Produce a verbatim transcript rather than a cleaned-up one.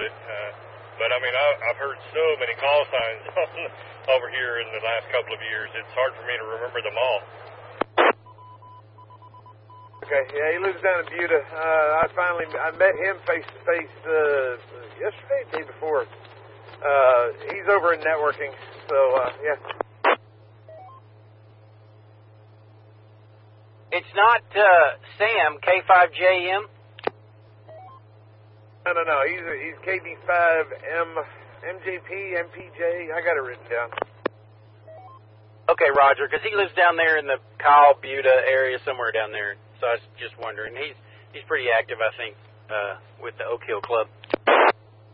it. Uh, but, I mean, I, I've heard so many call signs over here in the last couple of years, it's hard for me to remember them all. Okay, yeah, he lives down in Buda. Uh, I finally, I met him face-to-face uh, yesterday, the day before. Uh, he's over in networking, so, uh, yeah. It's not uh, Sam, K five J M? No, no, no, he's he's K B five M, M J P, M P J. I got it written down. Okay, Roger, because he lives down there in the Kyle, Buda area, somewhere down there. So I was just wondering. He's he's pretty active, I think, uh, with the Oak Hill Club.